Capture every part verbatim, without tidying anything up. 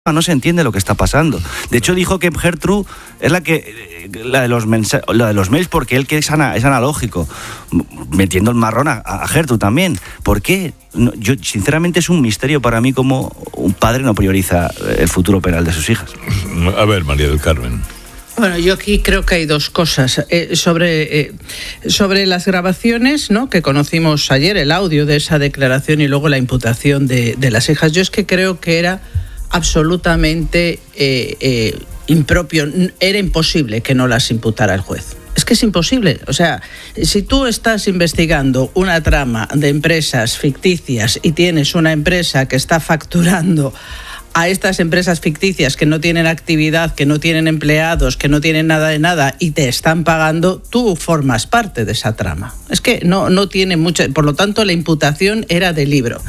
no se entiende lo que está pasando. De hecho, dijo que Gertrude es la que la de los mensa- la de los mails, porque él que es, ana- es analógico, metiendo el marrón a, a Gertrude también. ¿Por qué? No, yo sinceramente es un misterio para mí cómo un padre no prioriza el futuro penal de sus hijas. A ver, María del Carmen. Bueno, yo aquí creo que hay dos cosas. Eh, sobre, eh, sobre las grabaciones, ¿no?, que conocimos ayer, el audio de esa declaración y luego la imputación de, de las hijas. Yo es que creo que era absolutamente eh, eh, impropio, era imposible que no las imputara el juez. Es que es imposible. O sea, si tú estás investigando una trama de empresas ficticias y tienes una empresa que está facturando a estas empresas ficticias que no tienen actividad, que no tienen empleados, que no tienen nada de nada y te están pagando, tú formas parte de esa trama. Es que no, no tiene mucho... Por lo tanto, la imputación era de libro.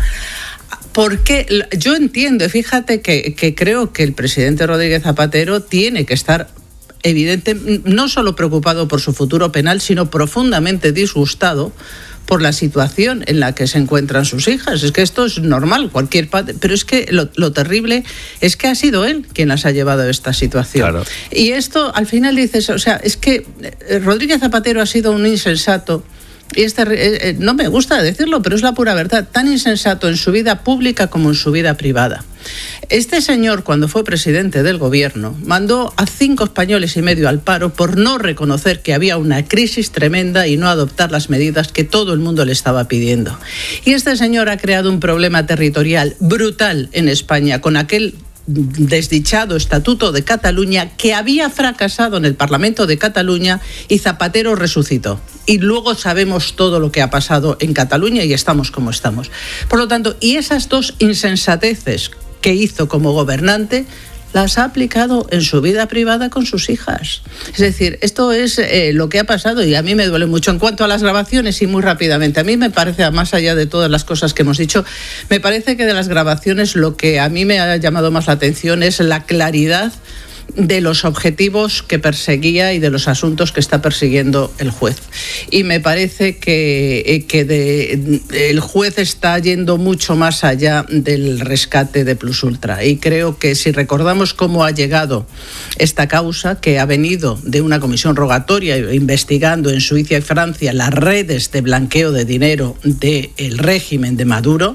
Porque yo entiendo, fíjate que, que creo que el presidente Rodríguez Zapatero tiene que estar evidente, no solo preocupado por su futuro penal, sino profundamente disgustado por la situación en la que se encuentran sus hijas. Es que esto es normal, cualquier padre, pero es que lo, lo terrible es que ha sido él quien las ha llevado a esta situación. Claro. Y esto, al final dices, o sea, es que Rodríguez Zapatero ha sido un insensato. Y este, eh, no me gusta decirlo, pero es la pura verdad, tan insensato en su vida pública como en su vida privada. Este señor, cuando fue presidente del gobierno, mandó a cinco españoles y medio al paro por no reconocer que había una crisis tremenda y no adoptar las medidas que todo el mundo le estaba pidiendo. Y este señor ha creado un problema territorial brutal en España con aquel desdichado Estatuto de Cataluña que había fracasado en el Parlamento de Cataluña y Zapatero resucitó. Y luego sabemos todo lo que ha pasado en Cataluña y estamos como estamos. Por lo tanto, y esas dos insensateces que hizo como gobernante las ha aplicado en su vida privada con sus hijas. Es decir, esto es eh, lo que ha pasado y a mí me duele mucho. En cuanto a las grabaciones, y muy rápidamente, a mí me parece, más allá de todas las cosas que hemos dicho, me parece que de las grabaciones lo que a mí me ha llamado más la atención es la claridad de los objetivos que perseguía y de los asuntos que está persiguiendo el juez. Y me parece que, que de, el juez está yendo mucho más allá del rescate de Plus Ultra. Y creo que si recordamos cómo ha llegado esta causa, que ha venido de una comisión rogatoria investigando en Suiza y Francia las redes de blanqueo de dinero del régimen de Maduro,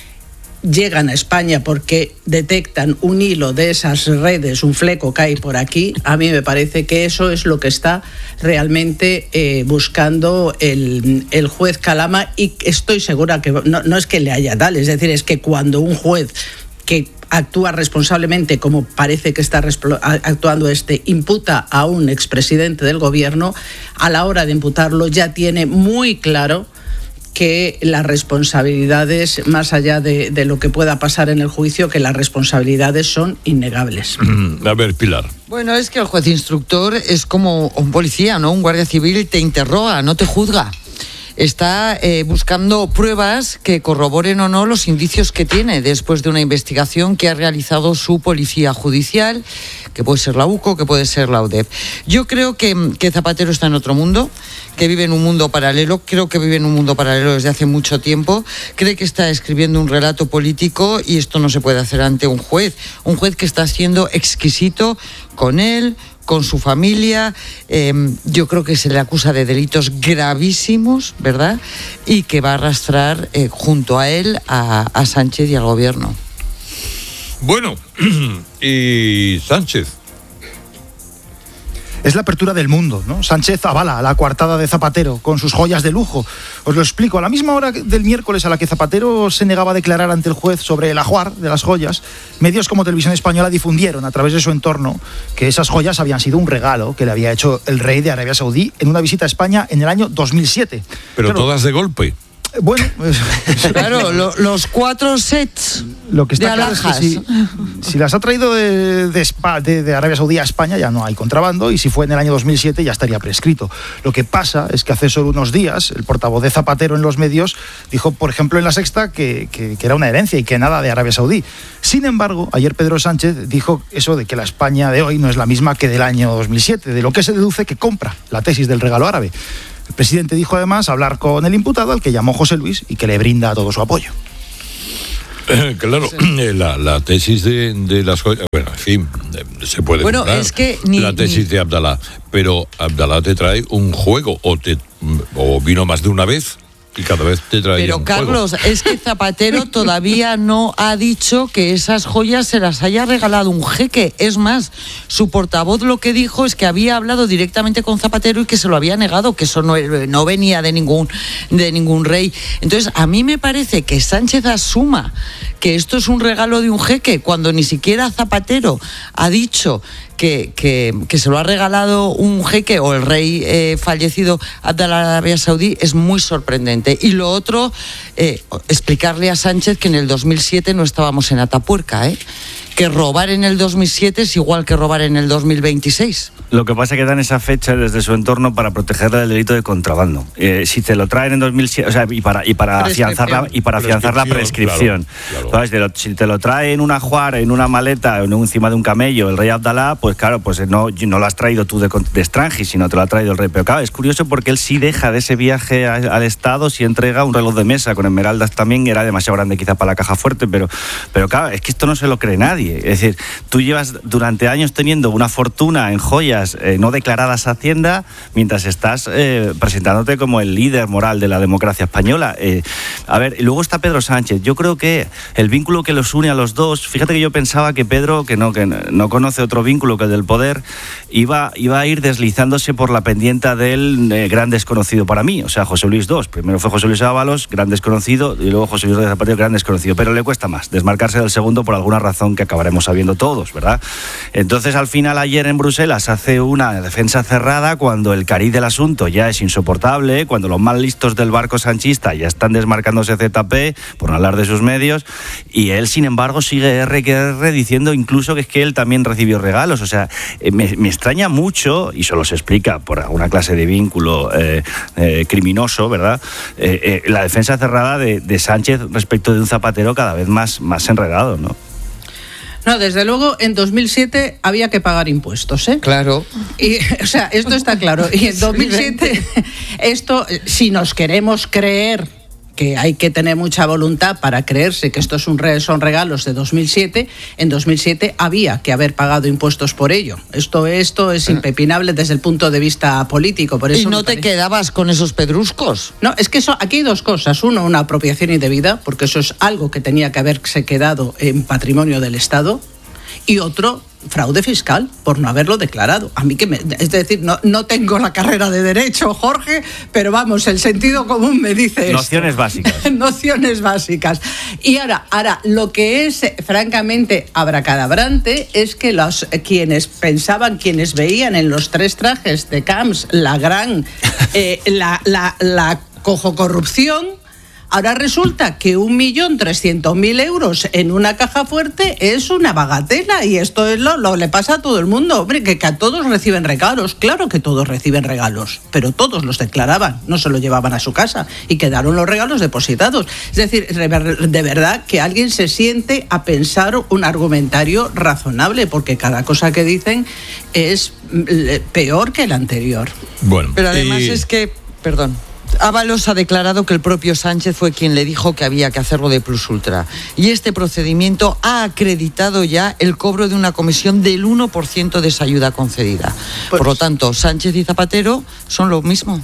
llegan a España porque detectan un hilo de esas redes, un fleco que hay por aquí. A mí me parece que eso es lo que está realmente eh, buscando el, el juez Calama, y estoy segura que no, no es que le haya tal, es decir, es que cuando un juez que actúa responsablemente, como parece que está actuando este, imputa a un expresidente del gobierno, a la hora de imputarlo ya tiene muy claro que las responsabilidades, más allá de, de lo que pueda pasar en el juicio, que las responsabilidades son innegables. A ver, Pilar. Bueno, es que el juez instructor es como un policía, ¿no? Un guardia civil te interroga, no te juzga. Está eh, buscando pruebas que corroboren o no los indicios que tiene después de una investigación que ha realizado su policía judicial, que puede ser la U C O, que puede ser la U D E P. Yo creo que, que Zapatero está en otro mundo, que vive en un mundo paralelo, creo que vive en un mundo paralelo desde hace mucho tiempo, cree que está escribiendo un relato político y esto no se puede hacer ante un juez, un juez que está siendo exquisito con él, con su familia. eh, yo creo que se le acusa de delitos gravísimos, ¿verdad? Y que va a arrastrar eh, junto a él a, a Sánchez y al gobierno. Bueno, y Sánchez. Es la apertura del mundo, ¿no? Sánchez avala la coartada de Zapatero con sus joyas de lujo. Os lo explico. A la misma hora del miércoles a la que Zapatero se negaba a declarar ante el juez sobre el ajuar de las joyas, medios como Televisión Española difundieron a través de su entorno que esas joyas habían sido un regalo que le había hecho el rey de Arabia Saudí en una visita a España en el año dos mil siete. Pero claro, todas de golpe. Bueno, claro, lo, los cuatro sets lo que está de claro alhajas. es que si, si las ha traído de, de, Spa, de, de Arabia Saudí a España ya no hay contrabando, y si fue en el año dos mil siete ya estaría prescrito. Lo que pasa es que hace solo unos días el portavoz de Zapatero en los medios dijo, por ejemplo, en La Sexta que, que, que era una herencia y que nada de Arabia Saudí. Sin embargo, ayer Pedro Sánchez dijo eso de que la España de hoy no es la misma que del año dos mil siete, de lo que se deduce que compra la tesis del regalo árabe. El presidente dijo además hablar con el imputado, al que llamó José Luis, y que le brinda todo su apoyo. Claro, la, la tesis de, de las joyas, bueno, en fin, se puede bueno, comprar es que ni, la tesis ni... de Abdalá, pero Abdalá te trae un juego, o, te, o vino más de una vez, y cada vez te traía Pero un Carlos, juego. es que Zapatero todavía no ha dicho que esas joyas se las haya regalado un jeque. Es más, su portavoz lo que dijo es que había hablado directamente con Zapatero y que se lo había negado, que eso no, no venía de ningún, de ningún rey. Entonces, a mí me parece que Sánchez asuma que esto es un regalo de un jeque, cuando ni siquiera Zapatero ha dicho que, que, que se lo ha regalado un jeque o el rey eh, fallecido Abdalá de Arabia Saudí, es muy sorprendente. Y lo otro, eh, explicarle a Sánchez que en el dos mil siete no estábamos en Atapuerca, ¿eh? que robar en el dos mil siete es igual que robar en el dos mil veintiséis. Lo que pasa es que dan esa fecha desde su entorno para protegerla del delito de contrabando. Eh, si te lo traen en dos mil siete, o sea, y para, y para afianzar la, y para afianzar la prescripción. Claro, claro. Te lo, si te lo trae en una juara, en una maleta, o encima de un camello, el rey Abdalá, pues claro, pues no, no lo has traído tú de, de extranji, sino te lo ha traído el rey. Pero claro, es curioso porque él sí deja de ese viaje a, al Estado, si entrega un reloj de mesa con esmeraldas también, era demasiado grande quizá para la caja fuerte, pero, pero claro, es que esto no se lo cree nadie. Es decir, tú llevas durante años teniendo una fortuna en joyas eh, no declaradas a Hacienda, mientras estás eh, presentándote como el líder moral de la democracia española. Eh, a ver, y luego está Pedro Sánchez. Yo creo que el vínculo que los une a los dos, fíjate que yo pensaba que Pedro, que no, que no conoce otro vínculo que el del poder, iba, iba a ir deslizándose por la pendiente del eh, gran desconocido para mí, o sea, José Luis segundo. Primero fue José Luis Ábalos, gran desconocido, y luego José Luis Zapatero, gran desconocido. Pero le cuesta más desmarcarse del segundo por alguna razón que acabaremos sabiendo todos, ¿verdad? Entonces, al final, ayer en Bruselas hace una defensa cerrada cuando el cariz del asunto ya es insoportable, cuando los más listos del barco sanchista ya están desmarcándose Z P, por no hablar de sus medios, y él, sin embargo, sigue R que R diciendo incluso que es que él también recibió regalos. O sea, me, me extraña mucho, y solo se explica por alguna clase de vínculo eh, eh, criminoso, ¿verdad? Eh, eh, la defensa cerrada de, de Sánchez respecto de un Zapatero cada vez más, más enredado, ¿no? No, desde luego, en dos mil siete había que pagar impuestos, ¿eh? Claro. Y, o sea, esto está claro. Y en dos mil siete, esto, si nos queremos creer que hay que tener mucha voluntad para creerse que estos son regalos de dos mil siete, en dos mil siete había que haber pagado impuestos por ello. Esto, esto es impepinable desde el punto de vista político. Por eso ¿Y no te quedabas con esos pedruscos? No, es que eso, aquí hay dos cosas. Uno, una apropiación indebida, porque eso es algo que tenía que haberse quedado en patrimonio del Estado. Y otro, fraude fiscal, por no haberlo declarado. A mí que me, es decir, no, no tengo la carrera de Derecho, Jorge, pero vamos, el sentido común me dice esto. Nociones básicas. Nociones básicas. Y ahora, ahora, lo que es francamente abracadabrante es que los quienes pensaban, quienes veían en los tres trajes de Camps la gran, eh, la, la, la cojo corrupción, ahora resulta que un millón trescientos mil euros en una caja fuerte es una bagatela, y esto es lo, lo le pasa a todo el mundo. Hombre, que, que a todos reciben regalos, claro que todos reciben regalos, pero todos los declaraban, no se los llevaban a su casa y quedaron los regalos depositados. Es decir, de verdad que alguien se siente a pensar un argumentario razonable, porque cada cosa que dicen es peor que el anterior. Bueno, pero además y... es que, perdón, Ábalos ha declarado que el propio Sánchez fue quien le dijo que había que hacerlo de plus ultra. Y este procedimiento ha acreditado ya el cobro de una comisión del uno por ciento de esa ayuda concedida. Pues... Por lo tanto, Sánchez y Zapatero son lo mismo.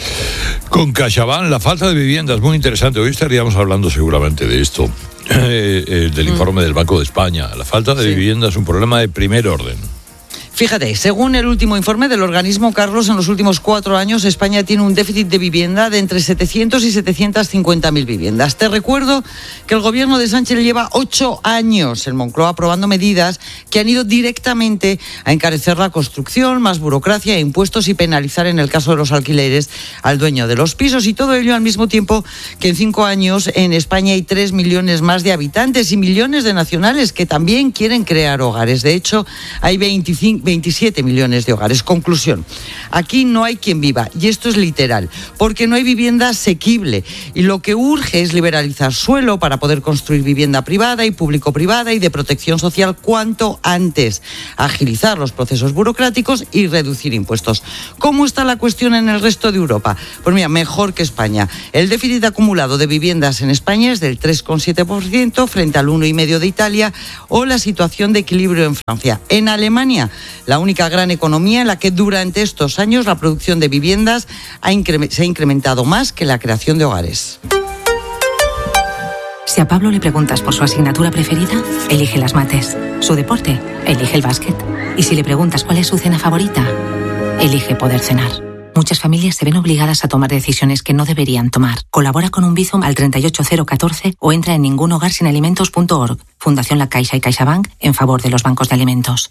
Con CaixaBank, la falta de vivienda es muy interesante. Hoy estaríamos hablando seguramente de esto, eh, eh, del informe del Banco de España. La falta de sí. vivienda es un problema de primer orden. Fíjate, según el último informe del organismo, Carlos, en los últimos cuatro años España tiene un déficit de vivienda de entre setecientos y setecientos cincuenta mil viviendas. Te recuerdo que el gobierno de Sánchez lleva ocho años en Moncloa aprobando medidas que han ido directamente a encarecer la construcción, más burocracia e impuestos, y penalizar, en el caso de los alquileres, al dueño de los pisos. Y todo ello al mismo tiempo que en cinco años en España hay tres millones más de habitantes y millones de nacionales que también quieren crear hogares. De hecho, hay veinticinco veintisiete millones de hogares. Conclusión, aquí no hay quien viva, y esto es literal, porque no hay vivienda asequible, y lo que urge es liberalizar suelo para poder construir vivienda privada y público-privada y de protección social cuanto antes, agilizar los procesos burocráticos y reducir impuestos. ¿Cómo está la cuestión en el resto de Europa? Pues mira, mejor que España. El déficit acumulado de viviendas en España es del tres coma siete por ciento frente al uno coma cinco por ciento de Italia, o la situación de equilibrio en Francia. En Alemania, la única gran economía en la que durante estos años la producción de viviendas ha incre- se ha incrementado más que la creación de hogares. Si a Pablo le preguntas por su asignatura preferida, elige las mates. Su deporte, elige el básquet. Y si le preguntas cuál es su cena favorita, elige poder cenar. Muchas familias se ven obligadas a tomar decisiones que no deberían tomar. Colabora con un Bizum al treinta y ocho cero catorce o entra en ningunhogarsinalimentos punto org. Fundación La Caixa y CaixaBank en favor de los bancos de alimentos.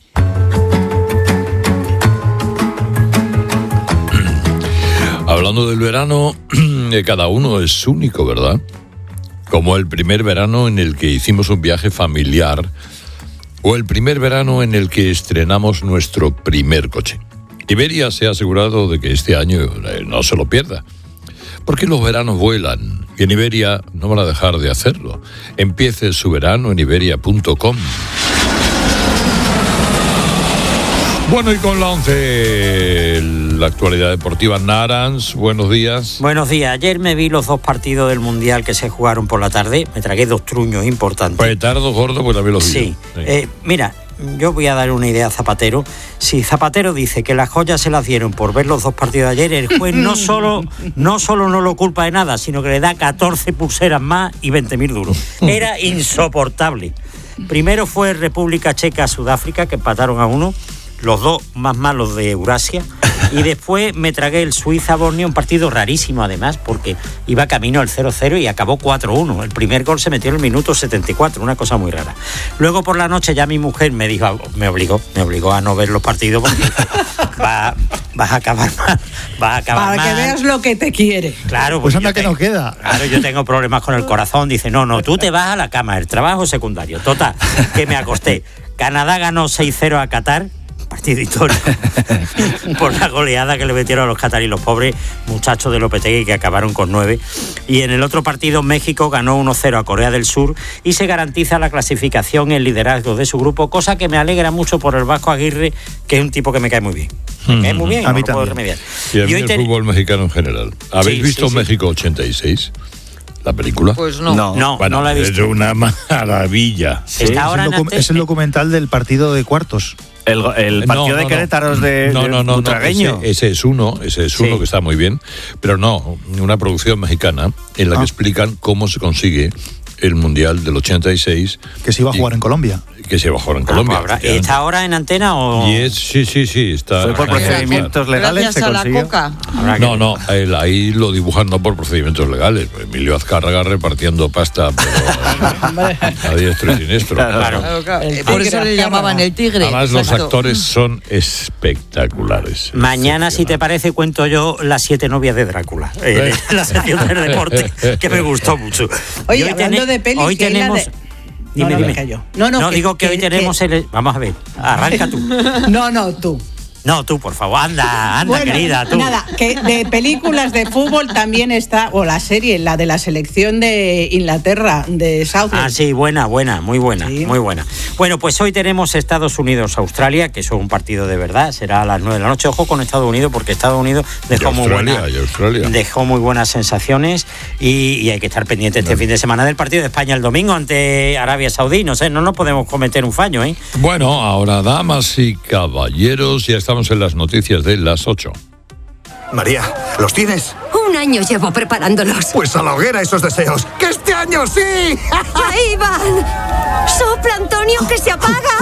Hablando del verano, cada uno es único, ¿verdad? Como el primer verano en el que hicimos un viaje familiar, o el primer verano en el que estrenamos nuestro primer coche. Iberia se ha asegurado de que este año no se lo pierda, porque los veranos vuelan y en Iberia no van a dejar de hacerlo. Empiece su verano en iberia punto com. Bueno, y con la once, la actualidad deportiva. Narans, buenos días. Buenos días. Ayer me vi los dos partidos del Mundial que se jugaron por la tarde. Me tragué dos truños importantes. Petardo gordo, pues también los vi. Sí. sí. Eh, mira, yo voy a dar una idea a Zapatero. Si Zapatero dice que las joyas se las dieron por ver los dos partidos de ayer, el juez no solo no solo no lo culpa de nada, sino que le da catorce pulseras más y veinte mil duros. Era insoportable. Primero fue República Checa, Sudáfrica, que empataron a uno. Los dos más malos de Eurasia, y después me tragué el Suiza-Borneo, un partido rarísimo además, porque iba camino al cero cero y acabó cuatro uno. El primer gol se metió en el minuto setenta y cuatro, una cosa muy rara. Luego por la noche ya mi mujer me dijo, me obligó, me obligó a no ver los partidos porque va, vas a acabar mal, vas a acabar Para mal. que veas lo que te quiere. Claro, Pues anda que tengo, no queda. Claro, yo tengo problemas con el corazón. Dice, no, no, tú te vas a la cama, el trabajo secundario. Total, que me acosté. Canadá ganó seis cero a Qatar. Partido histórico por la goleada que le metieron a los cataríes, los pobres muchachos de Lopetegui, que acabaron con nueve. Y en el otro partido México ganó uno cero a Corea del Sur y se garantiza la clasificación y el liderazgo de su grupo, cosa que me alegra mucho por el Vasco Aguirre, que es un tipo que me cae muy bien. Me cae muy bien y A no mí lo puedo también. remediar. Y a mí Y hoy el ten- fútbol mexicano en general. ¿Habéis Sí, visto sí, sí. México ochenta y seis? ¿La película? Pues no. No. No, Bueno, no la he es visto. una maravilla. Está Es ahora el, en docu- ante- es el documental del partido de cuartos. El, el partido No, de no, Querétaros no. de, no, de no, no, no, Butragueño. ese, ese es uno, ese es uno Sí. que está muy bien, pero no, una producción mexicana en la Ah. que explican cómo se consigue el Mundial del ochenta y seis. Que se iba a y- jugar en Colombia. Que se iba a jugar en Ah, Colombia. pues habrá- efectivamente. ¿Está ahora en antena o...? Y es, sí, sí, sí, está. Fue por está- procedimientos legales, Gracias se a la consiguió. coca. Habrá que- No, no, el- ahí lo dibujan no por procedimientos legales. Emilio Azcárraga repartiendo pasta pero a diestro y siniestro. Claro. Claro, claro. El Eh, Por tigre, eso le Azcárraga. llamaban el tigre. Además, los Exacto. actores son espectaculares. Mañana, si te parece, cuento yo las siete novias de Drácula. Eh, la sección del deporte, que me gustó mucho. Oye, Y hoy hablando tene- de pelis, hoy que hay la tenemos... de- Dime, No, no, me dime. callo. No, no, que- digo que, que- hoy tenemos que- el... Vamos a ver, arranca tú. No, no, tú. No, tú, por favor, anda, anda, Bueno, querida, tú. nada, que de películas de fútbol también está, o la serie, la de la selección de Inglaterra, de Southend. Ah, sí, buena, buena, muy buena, Sí. muy buena. Bueno, pues hoy tenemos Estados Unidos-Australia, que es un partido de verdad, será a las nueve de la noche. Ojo con Estados Unidos, porque Estados Unidos dejó, muy, Australia, buena- y Australia. dejó muy buenas sensaciones y, y hay que estar pendiente este fin de semana del partido de España el domingo ante Arabia Saudí. No sé, no nos podemos cometer un fallo, ¿eh? Bueno, ahora, damas y caballeros, ya estamos en las noticias de las ocho. María, ¿los tienes? Un año llevo preparándolos. Pues a la hoguera esos deseos. ¡Que este año sí! ¡Ahí van! ¡Sopla, Antonio, que se apaga!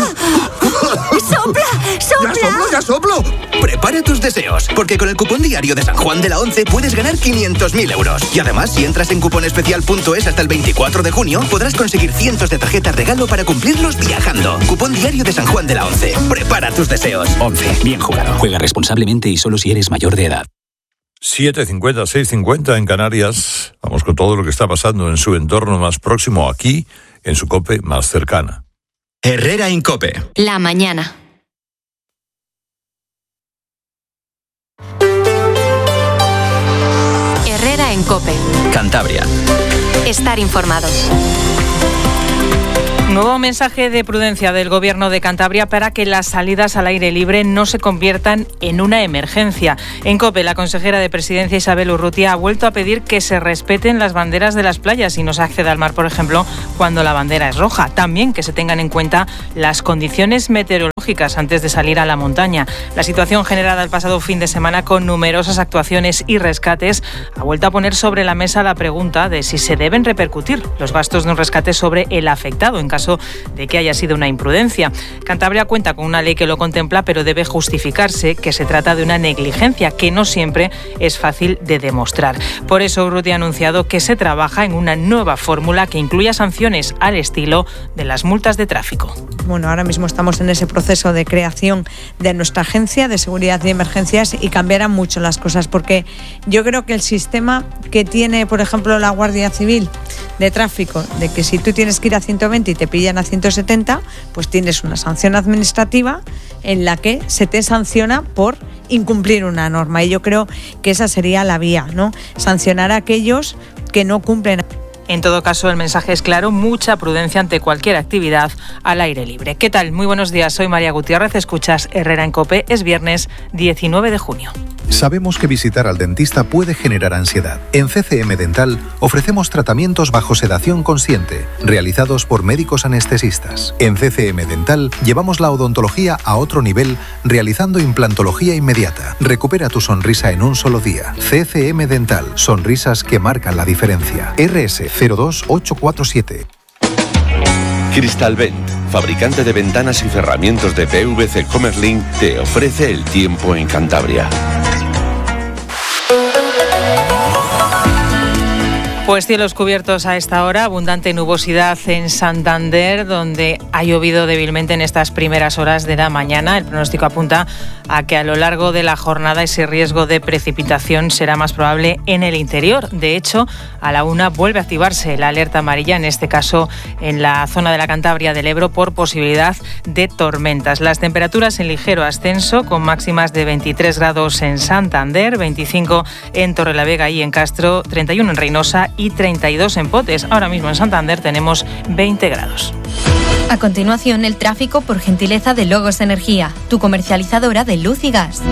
¡Sopla, ¡Ya sopla! soplo, ya soplo! Prepara tus deseos, porque con el cupón diario de San Juan de la Once puedes ganar quinientos mil euros. Y además, si entras en cuponespecial punto es hasta el veinticuatro de junio, podrás conseguir cientos de tarjetas regalo para cumplirlos viajando. Cupón diario de San Juan de la Once. Prepara tus deseos. once. Bien jugado. Juega responsablemente y solo si eres mayor de edad. siete cincuenta, seis cincuenta en Canarias. Vamos con todo lo que está pasando en su entorno más próximo, aquí, en su COPE más cercana. Herrera Incope. La mañana. Herrera en COPE. Cantabria. Estar informado. Nuevo mensaje de prudencia del Gobierno de Cantabria para que las salidas al aire libre no se conviertan en una emergencia. En COPE, la consejera de Presidencia, Isabel Urrutia, ha vuelto a pedir que se respeten las banderas de las playas y no se acceda al mar, por ejemplo, cuando la bandera es roja. También que se tengan en cuenta las condiciones meteorológicas antes de salir a la montaña. La situación generada el pasado fin de semana con numerosas actuaciones y rescates ha vuelto a poner sobre la mesa la pregunta de si se deben repercutir los gastos de un rescate sobre el afectado en caso de que haya sido una imprudencia. Cantabria cuenta con una ley que lo contempla, pero debe justificarse que se trata de una negligencia que no siempre es fácil de demostrar. Por eso Urrutia ha anunciado que se trabaja en una nueva fórmula que incluya sanciones al estilo de las multas de tráfico. Bueno, ahora mismo estamos en ese proceso de creación de nuestra agencia de seguridad y emergencias y cambiarán mucho las cosas, porque yo creo que el sistema que tiene, por ejemplo, la Guardia Civil de tráfico, de que si tú tienes que ir a ciento veinte y te pillan a ciento setenta, pues tienes una sanción administrativa en la que se te sanciona por incumplir una norma. Y yo creo que esa sería la vía, ¿no? Sancionar a aquellos que no cumplen. En todo caso, el mensaje es claro: mucha prudencia ante cualquier actividad al aire libre. ¿Qué tal? Muy buenos días, soy María Gutiérrez, escuchas Herrera en COPE, es viernes diecinueve de junio. Sabemos que visitar al dentista puede generar ansiedad. En C C M Dental ofrecemos tratamientos bajo sedación consciente, realizados por médicos anestesistas. En C C M Dental llevamos la odontología a otro nivel, realizando implantología inmediata. Recupera tu sonrisa en un solo día. C C M Dental, sonrisas que marcan la diferencia. R S cero dos ocho cuatro siete. Crystalvent, fabricante de ventanas y cerramientos de P V C Comerlin, te ofrece el tiempo en Cantabria. Pues cielos cubiertos a esta hora, abundante nubosidad en Santander, donde ha llovido débilmente en estas primeras horas de la mañana. El pronóstico apunta a que a lo largo de la jornada ese riesgo de precipitación será más probable en el interior. De hecho, a la una vuelve a activarse la alerta amarilla, en este caso en la zona de la Cantabria del Ebro, por posibilidad de tormentas. Las temperaturas en ligero ascenso, con máximas de veintitrés grados en Santander, veinticinco en Torrelavega y en Castro, treinta y uno en Reynosa y treinta y dos en Potes. Ahora mismo en Santander tenemos veinte grados. A continuación, el tráfico por gentileza de Logos Energía, tu comercializadora de luz y gas.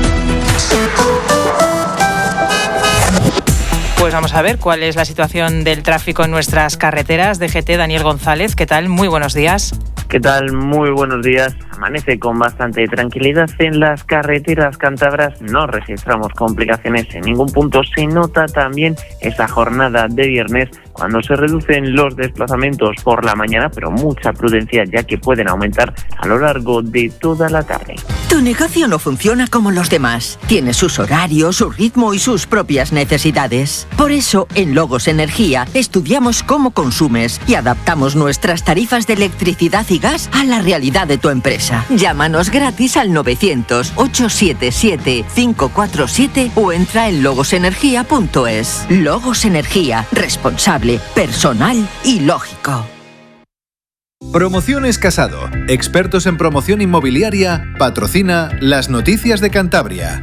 Pues vamos a ver cuál es la situación del tráfico en nuestras carreteras. D G T, Daniel González, ¿qué tal? Muy buenos días. ¿Qué tal? Muy buenos días. Amanece con bastante tranquilidad en las carreteras cántabras. No registramos complicaciones en ningún punto. Se nota también esa jornada de viernes cuando se reducen los desplazamientos por la mañana, pero mucha prudencia ya que pueden aumentar a lo largo de toda la tarde. Tu negocio no funciona como los demás. Tiene sus horarios, su ritmo y sus propias necesidades. Por eso, en Logos Energía, estudiamos cómo consumes y adaptamos nuestras tarifas de electricidad y gas a la realidad de tu empresa. Llámanos gratis al novecientos, ochocientos setenta y siete, quinientos cuarenta y siete o entra en logos energía punto es. Logos Energía, responsable, personal y lógico. Promociones Casado, expertos en promoción inmobiliaria, patrocina las noticias de Cantabria.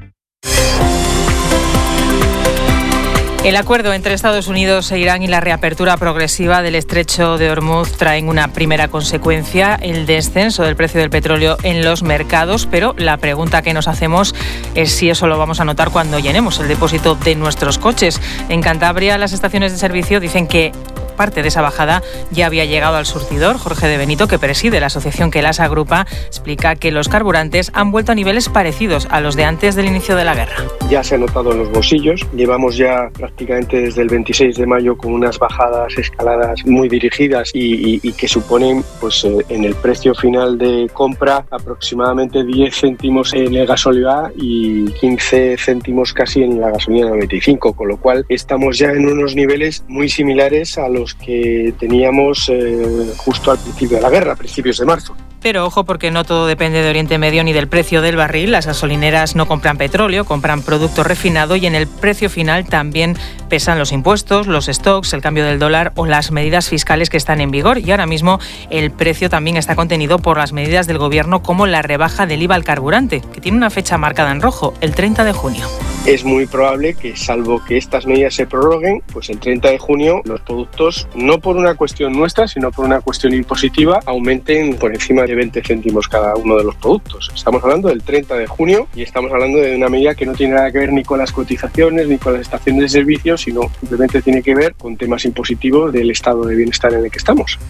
El acuerdo entre Estados Unidos e Irán y la reapertura progresiva del estrecho de Hormuz traen una primera consecuencia, el descenso del precio del petróleo en los mercados, pero la pregunta que nos hacemos es si eso lo vamos a notar cuando llenemos el depósito de nuestros coches. En Cantabria, las estaciones de servicio dicen que parte de esa bajada ya había llegado al surtidor. Jorge de Benito, que preside la asociación que las agrupa, explica que los carburantes han vuelto a niveles parecidos a los de antes del inicio de la guerra. Ya se ha notado en los bolsillos. Llevamos ya prácticamente desde el veintiséis de mayo con unas bajadas escaladas muy dirigidas y, y, y que suponen pues eh, en el precio final de compra aproximadamente diez céntimos en el gasóleo A y quince céntimos casi en la gasolina noventa y cinco, con lo cual estamos ya en unos niveles muy similares a los que teníamos eh, justo al principio de la guerra, a principios de marzo. Pero ojo, porque no todo depende de Oriente Medio ni del precio del barril. Las gasolineras no compran petróleo, compran producto refinado y en el precio final también pesan los impuestos, los stocks, el cambio del dólar o las medidas fiscales que están en vigor. Y ahora mismo el precio también está contenido por las medidas del gobierno, como la rebaja del I V A al carburante, que tiene una fecha marcada en rojo, el treinta de junio. Es muy probable que, salvo que estas medidas se prorroguen, pues el treinta de junio los productos, no por una cuestión nuestra, sino por una cuestión impositiva, aumenten por encima de veinte céntimos cada uno de los productos. Estamos hablando del treinta de junio y estamos hablando de una medida que no tiene nada que ver ni con las cotizaciones ni con las estaciones de servicio, sino simplemente tiene que ver con temas impositivos del estado de bienestar en el que estamos.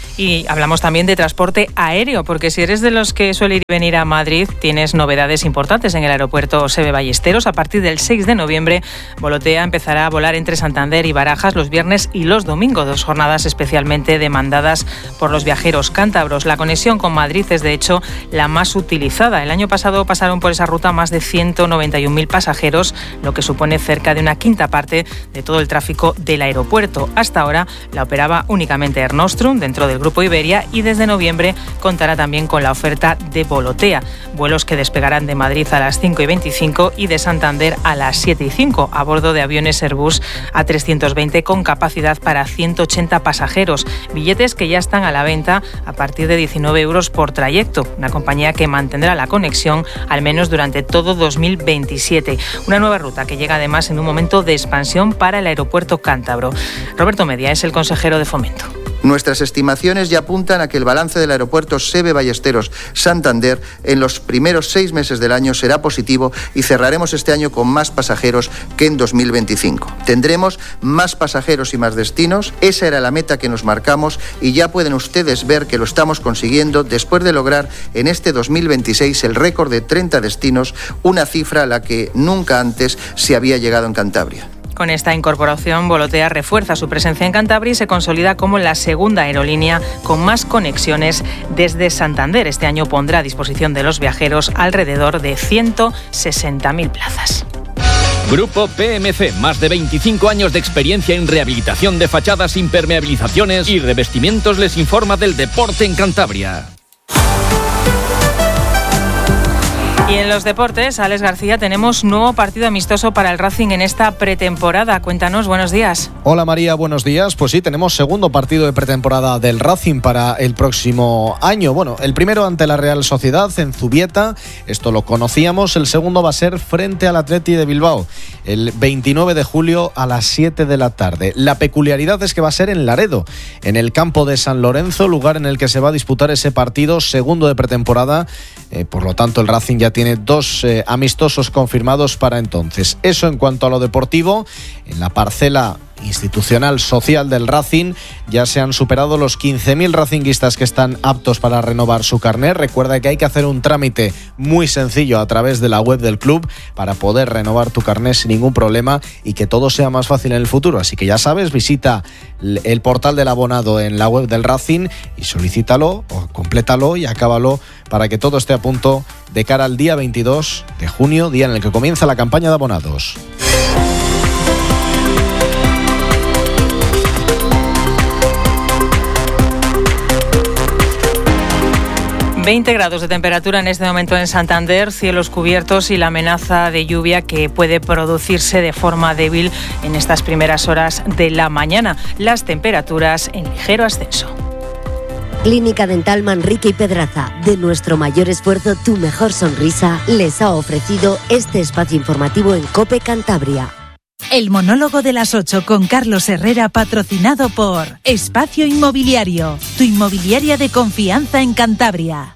Y hablamos también de transporte aéreo, porque si eres de los que suele ir y venir a Madrid, tienes novedades importantes en el aeropuerto Seve Ballesteros. A partir del seis de noviembre, Volotea empezará a volar entre Santander y Barajas los viernes y los domingos, dos jornadas especialmente demandadas por los viajeros cántabros. La conexión con Madrid es, de hecho, la más utilizada. El año pasado pasaron por esa ruta más de ciento noventa y un mil pasajeros, lo que supone cerca de una quinta parte de todo el tráfico del aeropuerto. Hasta ahora la operaba únicamente Air Nostrum dentro del Grupo Iberia y desde noviembre contará también con la oferta de Volotea, vuelos que despegarán de Madrid a las cinco y veinticinco y de Santander a las siete y cinco a bordo de aviones Airbus A trescientos veinte con capacidad para ciento ochenta pasajeros, billetes que ya están a la venta a partir de diecinueve euros por trayecto, una compañía que mantendrá la conexión al menos durante todo dos mil veintisiete, una nueva ruta que llega además en un momento de expansión para el aeropuerto cántabro. Roberto Media es el consejero de Fomento. Nuestras estimaciones ya apuntan a que el balance del aeropuerto Seve Ballesteros Santander en los primeros seis meses del año será positivo y cerraremos este año con más pasajeros que en dos mil veinticinco. Tendremos más pasajeros y más destinos, esa era la meta que nos marcamos y ya pueden ustedes ver que lo estamos consiguiendo después de lograr en este dos mil veintiséis el récord de treinta destinos, una cifra a la que nunca antes se había llegado en Cantabria. Con esta incorporación, Volotea refuerza su presencia en Cantabria y se consolida como la segunda aerolínea con más conexiones desde Santander. Este año pondrá a disposición de los viajeros alrededor de ciento sesenta mil plazas. Grupo P M C, más de veinticinco años de experiencia en rehabilitación de fachadas, impermeabilizaciones y revestimientos, les informa del deporte en Cantabria. Y en los deportes, Alex García, tenemos nuevo partido amistoso para el Racing en esta pretemporada. Cuéntanos, buenos días. Hola María, buenos días. Pues sí, tenemos segundo partido de pretemporada del Racing para el próximo año. Bueno, el primero ante la Real Sociedad en Zubieta, esto lo conocíamos. El segundo va a ser frente al Atleti de Bilbao, el veintinueve de julio a las siete de la tarde. La peculiaridad es que va a ser en Laredo, en el campo de San Lorenzo, lugar en el que se va a disputar ese partido segundo de pretemporada. Eh, por lo tanto, el Racing ya tiene dos eh, amistosos confirmados para entonces. Eso en cuanto a lo deportivo. En la parcela institucional social del Racing ya se han superado los quince mil racinguistas que están aptos para renovar su carnet. Recuerda que hay que hacer un trámite muy sencillo a través de la web del club para poder renovar tu carnet sin ningún problema y que todo sea más fácil en el futuro. Así que ya sabes, visita el portal del abonado en la web del Racing y solicítalo o complétalo y acábalo para que todo esté a punto de cara al día veintidós de junio, día en el que comienza la campaña de abonados. veinte grados de temperatura en este momento en Santander, cielos cubiertos y la amenaza de lluvia que puede producirse de forma débil en estas primeras horas de la mañana. Las temperaturas en ligero ascenso. Clínica Dental Manrique y Pedraza, de nuestro mayor esfuerzo, tu mejor sonrisa, les ha ofrecido este espacio informativo en COPE Cantabria. El monólogo de las ocho con Carlos Herrera, patrocinado por Espacio Inmobiliario, tu inmobiliaria de confianza en Cantabria.